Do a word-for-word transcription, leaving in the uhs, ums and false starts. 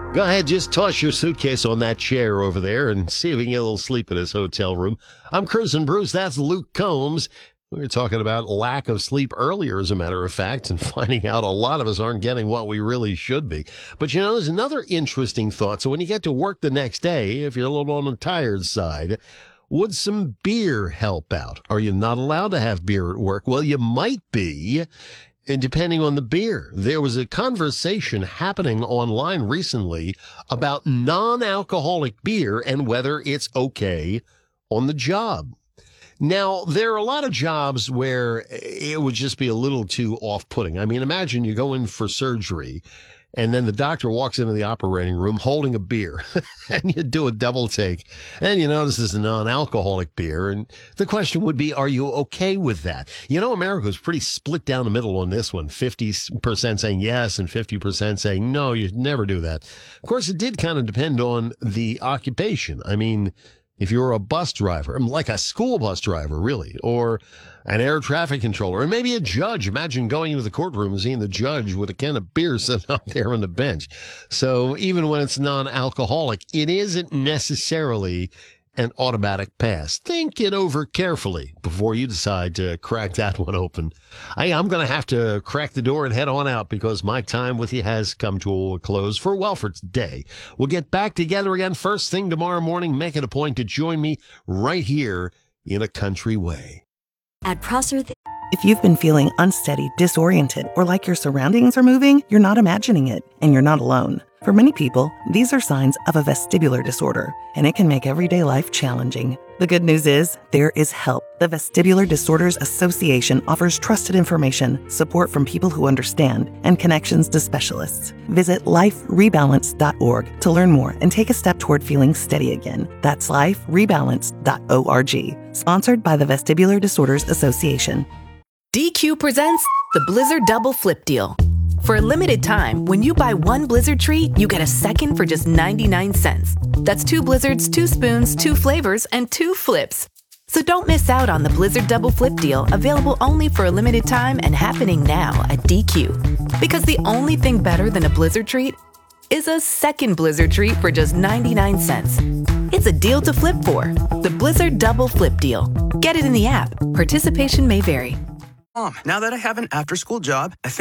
Go ahead, just toss your suitcase on that chair over there and see if we can get a little sleep in his hotel room. I'm Cruising Bruce. That's Luke Combs. We were talking about lack of sleep earlier, as a matter of fact, and finding out a lot of us aren't getting what we really should be. But, you know, there's another interesting thought. So when you get to work the next day, if you're a little on the tired side, would some beer help out? Are you not allowed to have beer at work? Well, you might be. And depending on the beer, there was a conversation happening online recently about non-alcoholic beer and whether it's okay on the job. Now, there are a lot of jobs where it would just be a little too off-putting. I mean, imagine you go in for surgery and then the doctor walks into the operating room holding a beer and you do a double take and you notice it's a non-alcoholic beer. And the question would be, are you okay with that? You know, America's pretty split down the middle on this one, fifty percent saying yes and fifty percent saying no, you'd never do that. Of course, it did kind of depend on the occupation. I mean, if you were a bus driver, like a school bus driver, really, or an air traffic controller, and maybe a judge. Imagine going into the courtroom and seeing the judge with a can of beer sitting up there on the bench. So even when it's non-alcoholic, it isn't necessarily an automatic pass. Think it over carefully before you decide to crack that one open. I, I'm going to have to crack the door and head on out because my time with you has come to a close for, well, for today. We'll get back together again first thing tomorrow morning. Make it a point to join me right here in A Country Way. At Prosser, th- If you've been feeling unsteady, disoriented, or like your surroundings are moving, you're not imagining it, and you're not alone. For many people, these are signs of a vestibular disorder, and it can make everyday life challenging. The good news is, there is help. The Vestibular Disorders Association offers trusted information, support from people who understand, and connections to specialists. Visit life rebalance dot org to learn more and take a step toward feeling steady again. That's life rebalance dot org. Sponsored by the Vestibular Disorders Association. D Q presents the Blizzard Double Flip Deal. For a limited time, when you buy one Blizzard treat, you get a second for just ninety-nine cents. That's two Blizzards, two spoons, two flavors, and two flips. So don't miss out on the Blizzard Double Flip Deal, available only for a limited time and happening now at D Q. Because the only thing better than a Blizzard treat is a second Blizzard treat for just ninety-nine cents. It's a deal to flip for. The Blizzard Double Flip Deal. Get it in the app. Participation may vary. Mom, now that I have an after-school job, I think